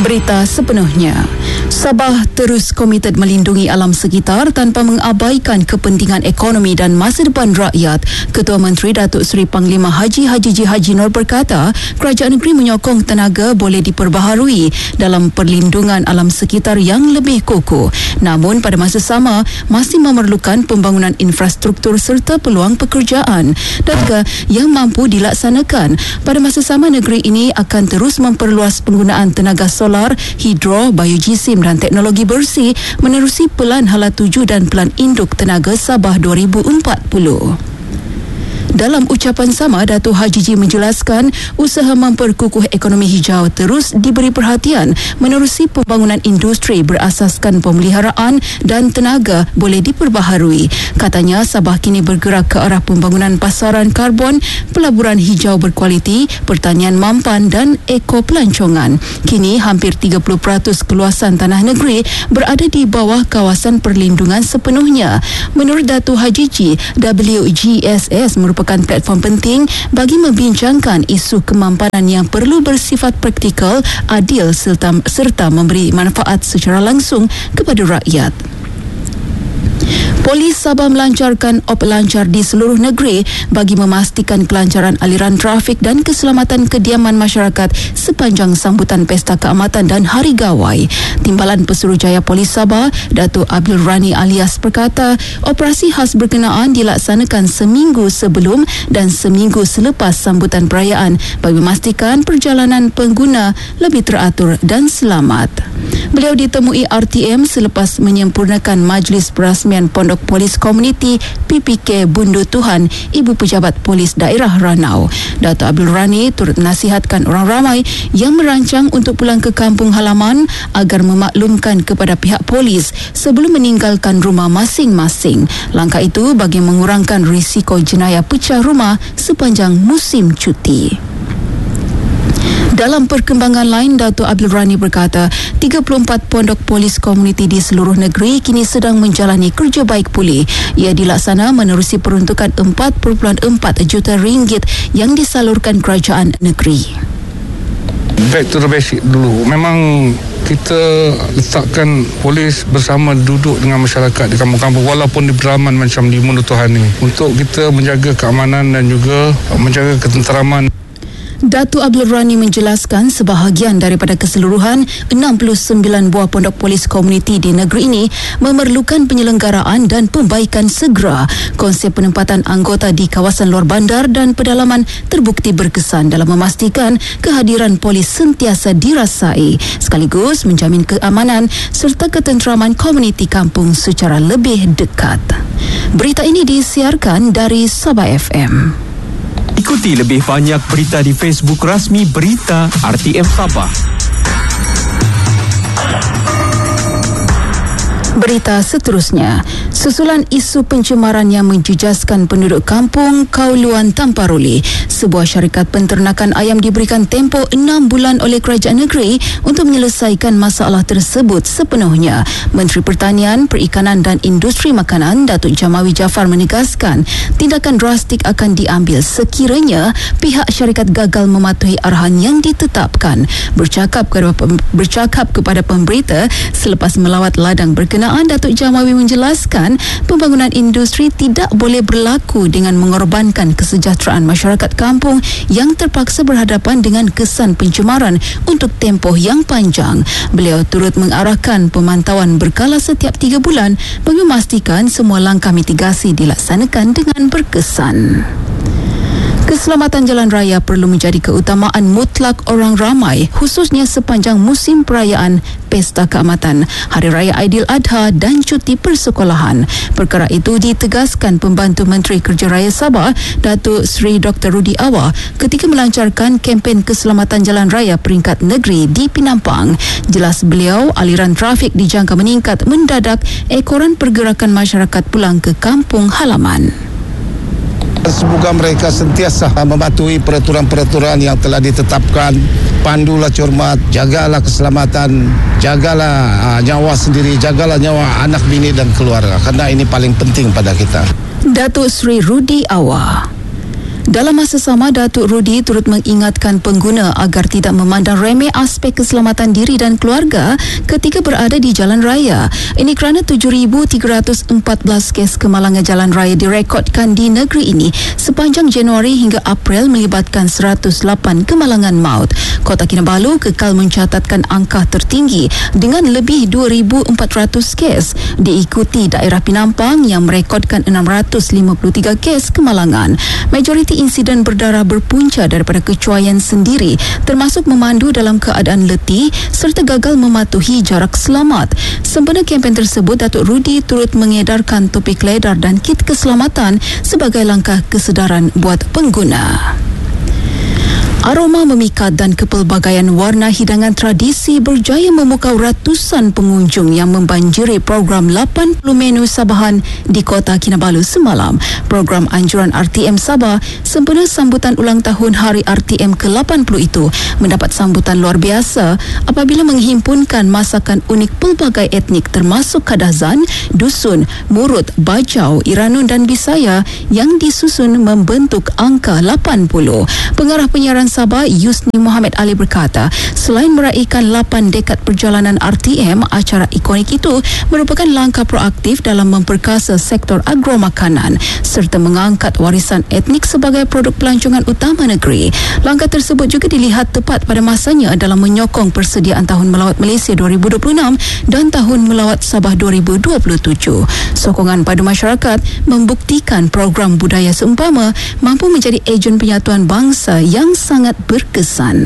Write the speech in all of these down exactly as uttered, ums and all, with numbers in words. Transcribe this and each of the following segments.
Berita sepenuhnya. Sabah terus komited melindungi alam sekitar tanpa mengabaikan kepentingan ekonomi dan masa depan rakyat. Ketua Menteri Datuk Seri Panglima Haji Haji G. Haji Nur berkata, kerajaan negeri menyokong tenaga boleh diperbaharui dalam perlindungan alam sekitar yang lebih kukuh. Namun pada masa sama masih memerlukan pembangunan infrastruktur serta peluang pekerjaan dan juga yang mampu dilaksanakan. Pada masa sama negeri ini akan terus memperluas penggunaan tenaga solar, hidro, biojisim dan teknologi bersih menerusi Pelan Hala tujuh dan Pelan Induk Tenaga Sabah dua ribu empat puluh. Dalam ucapan sama, Datuk Haji G menjelaskan usaha memperkukuh ekonomi hijau terus diberi perhatian menerusi pembangunan industri berasaskan pemeliharaan dan tenaga boleh diperbaharui. Katanya Sabah kini bergerak ke arah pembangunan pasaran karbon, pelaburan hijau berkualiti, pertanian mampan dan ekopelancongan. Kini hampir tiga puluh peratus keluasan tanah negeri berada di bawah kawasan perlindungan sepenuhnya. Menurut Datuk Haji G, W G S S merupakan platform penting bagi membincangkan isu kemampanan yang perlu bersifat praktikal, adil serta, serta memberi manfaat secara langsung kepada rakyat. Polis Sabah melancarkan op lancar di seluruh negeri bagi memastikan kelancaran aliran trafik dan keselamatan kediaman masyarakat sepanjang sambutan Pesta Keamatan dan Hari Gawai. Timbalan Pesuruhjaya Polis Sabah, Datuk Abdul Rani alias berkata, operasi khas berkenaan dilaksanakan seminggu sebelum dan seminggu selepas sambutan perayaan bagi memastikan perjalanan pengguna lebih teratur dan selamat. Beliau ditemui R T M selepas menyempurnakan Majlis Perasmian Pondok Polis Komuniti P P K Bundu Tuhan, Ibu Pejabat Polis Daerah Ranau. Datuk Abdul Rani turut menasihatkan orang ramai yang merancang untuk pulang ke kampung halaman agar memaklumkan kepada pihak polis sebelum meninggalkan rumah masing-masing. Langkah itu bagi mengurangkan risiko jenayah pecah rumah sepanjang musim cuti. Dalam perkembangan lain, Datuk Abdul Rani berkata, tiga puluh empat pondok polis komuniti di seluruh negeri kini sedang menjalani kerja baik pulih. Ia dilaksana menerusi peruntukan empat perpuluhan empat juta ringgit yang disalurkan kerajaan negeri. Back to the basic dulu. Memang kita letakkan polis bersama duduk dengan masyarakat di kampung-kampung walaupun di pedalaman macam di Bundu Tuhan ni untuk kita menjaga keamanan dan juga menjaga ketenteraman. Datuk Abdul Rani menjelaskan sebahagian daripada keseluruhan enam puluh sembilan buah pondok polis komuniti di negeri ini memerlukan penyelenggaraan dan pembaikan segera. Konsep penempatan anggota di kawasan luar bandar dan pedalaman terbukti berkesan dalam memastikan kehadiran polis sentiasa dirasai sekaligus menjamin keamanan serta ketenteraman komuniti kampung secara lebih dekat. Berita ini disiarkan dari Sabah F M. Ikuti lebih banyak berita di Facebook rasmi Berita R T M Sabah. Berita seterusnya, susulan isu pencemaran yang menjejaskan penduduk kampung Kauluan Tamparuli, sebuah syarikat penternakan ayam diberikan tempoh enam bulan oleh kerajaan negeri untuk menyelesaikan masalah tersebut sepenuhnya. Menteri Pertanian, Perikanan dan Industri Makanan Datuk Jamawi Jaafar menegaskan tindakan drastik akan diambil sekiranya pihak syarikat gagal mematuhi arahan yang ditetapkan. Bercakap kepada, bercakap kepada pemberita selepas melawat ladang berkenaan, Datuk Jamawi menjelaskan pembangunan industri tidak boleh berlaku dengan mengorbankan kesejahteraan masyarakat kampung yang terpaksa berhadapan dengan kesan pencemaran untuk tempoh yang panjang. Beliau turut mengarahkan pemantauan berkala setiap tiga bulan bagi memastikan semua langkah mitigasi dilaksanakan dengan berkesan. Keselamatan jalan raya perlu menjadi keutamaan mutlak orang ramai, khususnya sepanjang musim perayaan Pesta Keamatan, Hari Raya Aidiladha dan cuti persekolahan. Perkara itu ditegaskan Pembantu Menteri Kerja Raya Sabah, Datuk Seri Doktor Rudi Awar, ketika melancarkan kempen keselamatan jalan raya peringkat negeri di Penampang. Jelas beliau, aliran trafik dijangka meningkat mendadak ekoran pergerakan masyarakat pulang ke kampung halaman. Semoga mereka sentiasa mematuhi peraturan-peraturan yang telah ditetapkan. Pandulah cermat, jagalah keselamatan, jagalah uh, nyawa sendiri, jagalah nyawa anak bini dan keluarga, kerana ini paling penting pada kita. Datuk Seri Rudi Awar. Dalam masa sama, Datuk Rudi turut mengingatkan pengguna agar tidak memandang remeh aspek keselamatan diri dan keluarga ketika berada di jalan raya. Ini kerana tujuh ribu tiga ratus empat belas kes kemalangan jalan raya direkodkan di negeri ini sepanjang Januari hingga April melibatkan seratus lapan kemalangan maut. Kota Kinabalu kekal mencatatkan angka tertinggi dengan lebih dua ribu empat ratus kes, diikuti daerah Penampang yang merekodkan enam ratus lima puluh tiga kes kemalangan. Majoriti insiden berdarah berpunca daripada kecuaian sendiri, termasuk memandu dalam keadaan letih serta gagal mematuhi jarak selamat. Sempena kempen tersebut, Datuk Rudi turut mengedarkan topik ledar dan kit keselamatan sebagai langkah kesedaran buat pengguna. Aroma memikat dan kepelbagaian warna hidangan tradisi berjaya memukau ratusan pengunjung yang membanjiri program lapan puluh menu Sabahan di Kota Kinabalu semalam. Program anjuran R T M Sabah sempena sambutan ulang tahun Hari R T M ke lapan puluh itu mendapat sambutan luar biasa apabila menghimpunkan masakan unik pelbagai etnik termasuk Kadazan, Dusun, Murut, Bajau, Iranun dan Bisaya yang disusun membentuk angka lapan puluh. Pengarah penyiaran Sabah Yusni Muhammad Ali berkata, selain meraihkan lapan dekad perjalanan R T M, acara ikonik itu merupakan langkah proaktif dalam memperkasa sektor agro makanan serta mengangkat warisan etnik sebagai produk pelancongan utama negeri. Langkah tersebut juga dilihat tepat pada masanya dalam menyokong persediaan Tahun Melawat Malaysia dua ribu dua puluh enam dan Tahun Melawat Sabah dua ribu dua puluh tujuh. Sokongan pada masyarakat membuktikan program budaya seumpama mampu menjadi ejen penyatuan bangsa yang sangat berkesan.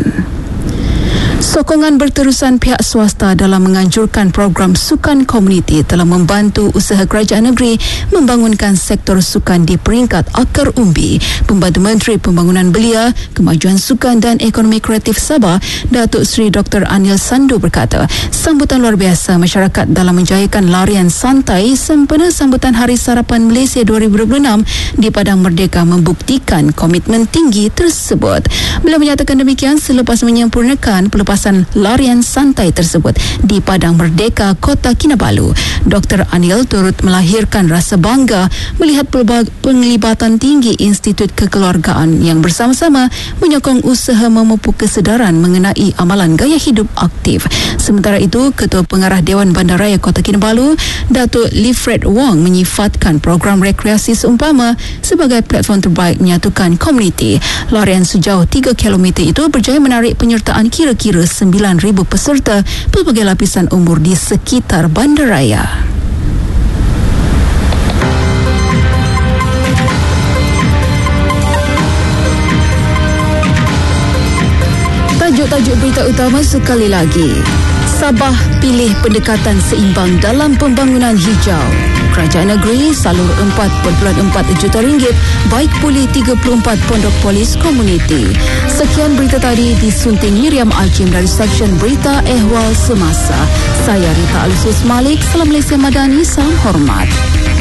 Sokongan berterusan pihak swasta dalam menganjurkan program sukan komuniti telah membantu usaha kerajaan negeri membangunkan sektor sukan di peringkat akar umbi. Pembantu Menteri Pembangunan Belia, Kemajuan Sukan dan Ekonomi Kreatif Sabah, Datuk Seri Doktor Anil Sandu berkata, sambutan luar biasa masyarakat dalam menjayakan larian santai sempena sambutan Hari Sarapan Malaysia dua ribu dua puluh enam di Padang Merdeka membuktikan komitmen tinggi tersebut. Beliau menyatakan demikian selepas menyempurnakan pelepasan larian santai tersebut di Padang Merdeka, Kota Kinabalu. Doktor Anil turut melahirkan rasa bangga melihat penglibatan tinggi Institut Kekeluargaan yang bersama-sama menyokong usaha memupuk kesedaran mengenai amalan gaya hidup aktif. Sementara itu, Ketua Pengarah Dewan Bandaraya Kota Kinabalu, Datuk Lifred Wong menyifatkan program rekreasi seumpama sebagai platform terbaik menyatukan komuniti. Larian sejauh tiga kilometer itu berjaya menarik penyertaan kira-kira sembilan ribu peserta pelbagai lapisan umur di sekitar bandaraya. Tajuk-tajuk berita utama sekali lagi. Sabah pilih pendekatan seimbang dalam pembangunan hijau. Kerajaan negeri salur empat perpuluhan empat juta ringgit, baik pulih tiga puluh empat pondok polis komuniti. Sekian berita tadi disunting Miriam Ajim dari Seksyen Berita Ehwal Semasa. Saya Rita Alusus Malik, Salam Malaysia Madani, salam hormat.